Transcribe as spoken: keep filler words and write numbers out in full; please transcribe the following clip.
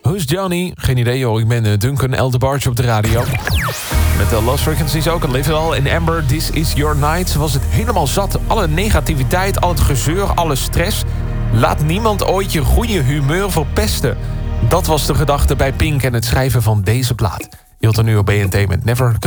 Who's Johnny? Geen idee, joh. Ik ben uh, Duncan Eldebarge op de radio. Met de Lost Frequencies ook. Live It All in Amber, This Is Your Night. Ze was het helemaal zat. Alle negativiteit, al het gezeur, alle stress. Laat niemand ooit je goede humeur verpesten. Dat was de gedachte bij Pink en het schrijven van deze plaat. Je hield er nu op B N T met Never